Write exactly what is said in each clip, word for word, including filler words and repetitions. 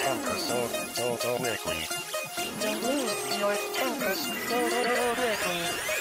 temper so, so, so quickly. Don't lose your temper so quickly.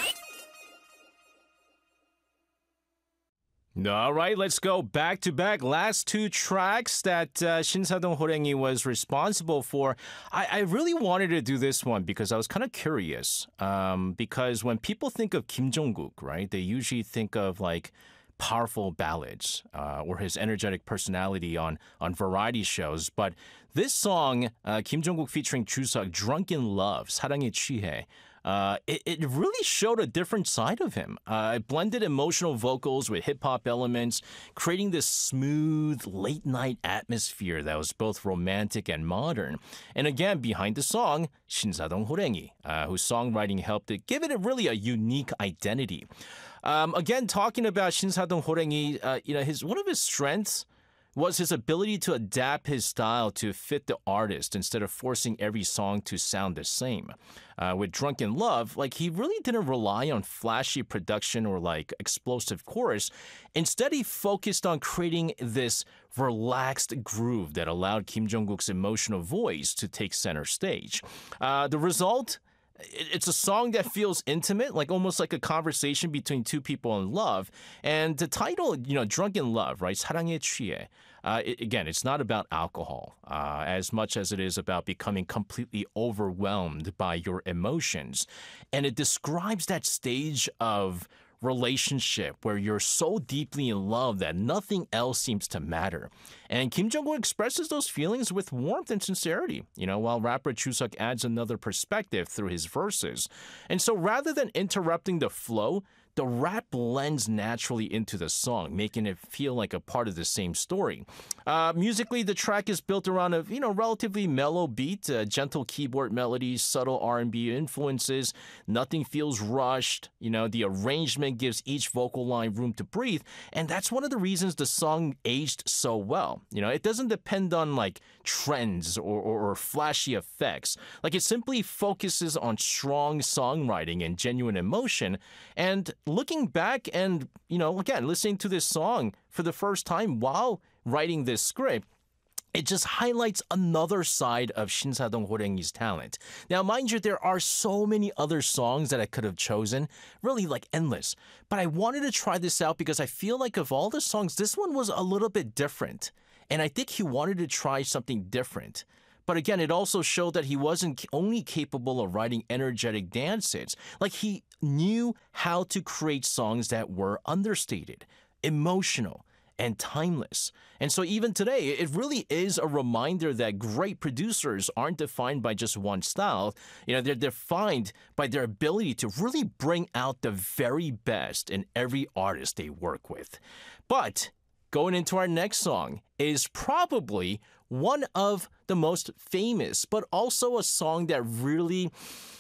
All right, let's go back to back. Last two tracks that uh, Shinsadong Horengi was responsible for. I, I really wanted to do this one because I was kind of curious. Um, because when people think of Kim Jong-kook, right, they usually think of like powerful ballads uh, or his energetic personality on, on variety shows. But this song, uh, Kim Jong-kook featuring Chuseok, Drunken Love, 사랑에 취해, Uh, it, it really showed a different side of him. Uh, it blended emotional vocals with hip-hop elements, creating this smooth, late-night atmosphere that was both romantic and modern. And again, behind the song, Shinsadong Horengi, uh, whose songwriting helped it give it a really a unique identity. Um, again, talking about Shinsadong Horengi, uh, you know, his one of his strengths was his ability to adapt his style to fit the artist instead of forcing every song to sound the same. Uh, with Drunken Love, like he really didn't rely on flashy production or like explosive chorus. Instead, he focused on creating this relaxed groove that allowed Kim Jong-kook's emotional voice to take center stage. Uh, the result? It's a song that feels intimate, like almost like a conversation between two people in love. And the title, you know, Drunken Love, right? 사랑에 취해. Uh, it, again, it's not about alcohol uh, as much as it is about becoming completely overwhelmed by your emotions. And it describes that stage of relationship where you're so deeply in love that nothing else seems to matter. And Kim Jong-kook expresses those feelings with warmth and sincerity, you know, while rapper Chuseok adds another perspective through his verses. And so rather than interrupting the flow, the rap blends naturally into the song, making it feel like a part of the same story. Uh, musically, the track is built around a you know relatively mellow beat, uh, gentle keyboard melodies, subtle R and B influences. Nothing feels rushed. You know, the arrangement gives each vocal line room to breathe, and that's one of the reasons the song aged so well. You know, it doesn't depend on like trends or, or, or flashy effects. Like it simply focuses on strong songwriting and genuine emotion. And looking back and, you know, again, listening to this song for the first time while writing this script, it just highlights another side of Shinsadong Horengi's talent. Now, mind you, there are so many other songs that I could have chosen, really like endless. But I wanted to try this out because I feel like of all the songs, this one was a little bit different. And I think he wanted to try something different. But again, it also showed that he wasn't only capable of writing energetic dance hits. Like he knew how to create songs that were understated, emotional, and timeless. And so even today, it really is a reminder that great producers aren't defined by just one style. You know, they're defined by their ability to really bring out the very best in every artist they work with. But going into our next song is probably one of the most famous, but also a song that really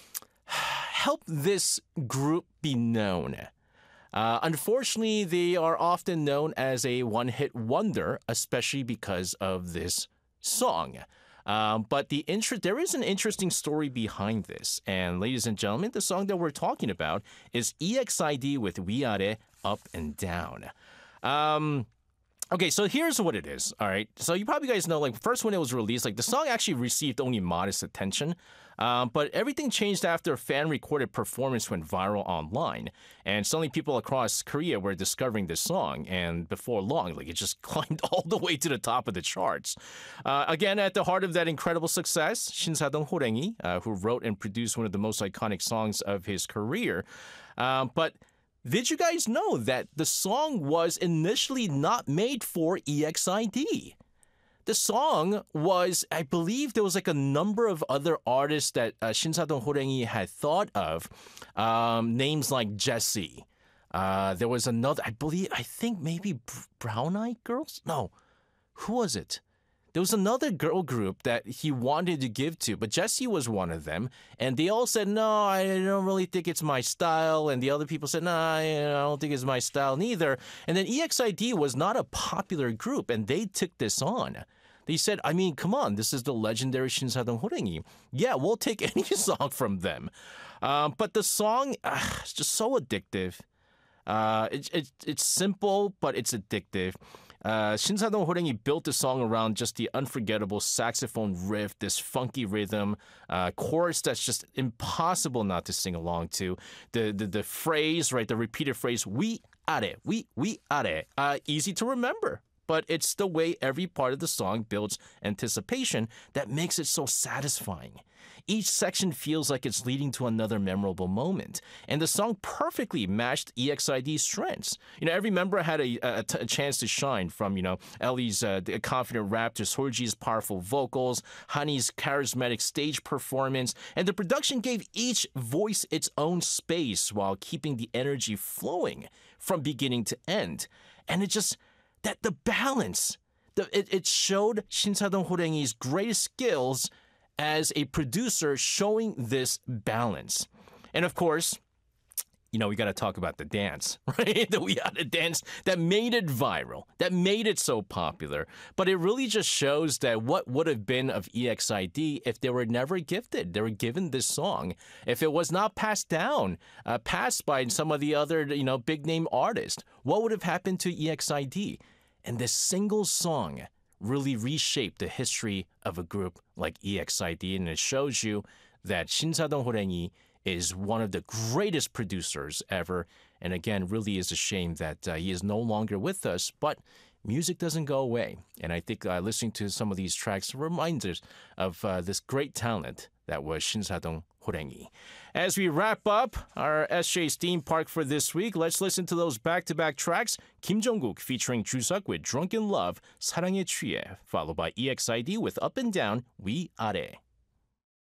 helped this group be known. Uh, unfortunately, they are often known as a one-hit wonder, especially because of this song. Um, but the inter- there is an interesting story behind this. And ladies and gentlemen, the song that we're talking about is E X I D with 위아래, Up and Down. Um... Okay, so here's what it is, all right? So you probably guys know, like, first when it was released, like, the song actually received only modest attention, um, but everything changed after a fan-recorded performance went viral online, and suddenly people across Korea were discovering this song, and before long, like, it just climbed all the way to the top of the charts. Uh, again, at the heart of that incredible success, Shinsadong Horengi, uh, who wrote and produced one of the most iconic songs of his career, um, but did you guys know that the song was initially not made for E X I D? The song was, I believe there was like a number of other artists that uh, Shinsadong Horengi had thought of, um, names like Jessie. Uh, there was another, I believe, I think maybe Brown Eyed Girls? No, who was it? There was another girl group that he wanted to give to, but Jessie was one of them. And they all said, no, I don't really think it's my style. And the other people said, no, I don't think it's my style neither. And then E X I D was not a popular group, and they took this on. They said, I mean, come on, this is the legendary Shinsadong Horengi. Yeah, we'll take any song from them. Um, but the song uh, is just so addictive. Uh, it, it, it's simple, but it's addictive. Uh, 신사동 호랭이 built the song around just the unforgettable saxophone riff, this funky rhythm, uh, chorus that's just impossible not to sing along to. The the, the phrase, right, the repeated phrase, we are, we, we are, uh, easy to remember. But it's the way every part of the song builds anticipation that makes it so satisfying. Each section feels like it's leading to another memorable moment. And the song perfectly matched E X I D's strengths. You know, every member had a, a, a chance to shine, from, you know, Ellie's uh, confident rap to Solji's powerful vocals, Hani's charismatic stage performance. And the production gave each voice its own space while keeping the energy flowing from beginning to end. And it just... that the balance, the, it, it showed 신사동 호랭이's greatest skills as a producer, showing this balance. And of course, you know, we got to talk about the dance, right? The We Are the dance that made it viral, that made it so popular. But it really just shows that what would have been of E X I D if they were never gifted, they were given this song, if it was not passed down, uh, passed by some of the other, you know, big name artists, what would have happened to E X I D? And this single song really reshaped the history of a group like E X I D, and it shows you that 신사동 호랭이 is one of the greatest producers ever. And again, really is a shame that uh, he is no longer with us, but music doesn't go away. And I think uh, listening to some of these tracks reminds us of uh, this great talent that was 신사동 호랭이. As we wrap up our S J's theme park for this week, let's listen to those back-to-back tracks. Kim Jong-kook featuring Chuseok with Drunken Love, 사랑에 취해, followed by E X I D with Up and Down, We Are.